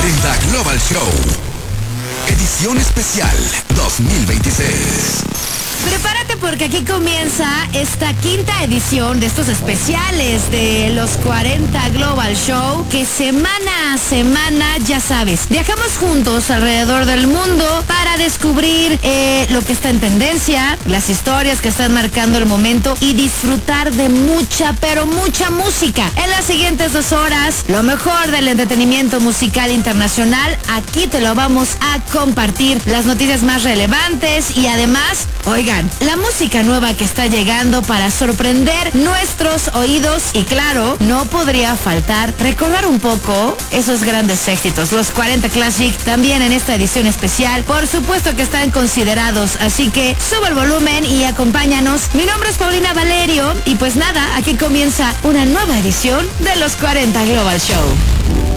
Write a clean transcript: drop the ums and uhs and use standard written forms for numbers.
40 Global Show. Edición especial 2026. Prepárate porque aquí comienza esta quinta edición de estos especiales de los 40 Global Show, que semana a semana, ya sabes, viajamos juntos alrededor del mundo para descubrir lo que está en tendencia, las historias que están marcando el momento y disfrutar de mucha, pero mucha música. En las siguientes 2 horas, lo mejor del entretenimiento musical internacional, aquí te lo vamos a compartir, las noticias más relevantes y además, oigan, la música nueva que está llegando para sorprender nuestros oídos y claro, no podría faltar recordar un poco esos grandes éxitos, los 40 Classic, también en esta edición especial, por supuesto que están considerados, así que sube el volumen y acompáñanos. Mi nombre es Paulina Valerio y pues nada, aquí comienza una nueva edición de los 40 Global Show.